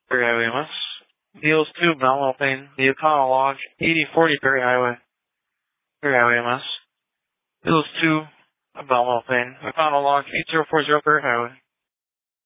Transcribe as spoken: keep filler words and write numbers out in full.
Perry Highway M S. Deals two, Mount Alpine, the O'Connell Lodge, eighty forty Perry Highway. Perry Highway M S. Deals two, Mount Alpine, O'Connell Lodge, eight zero four zero Perry Highway.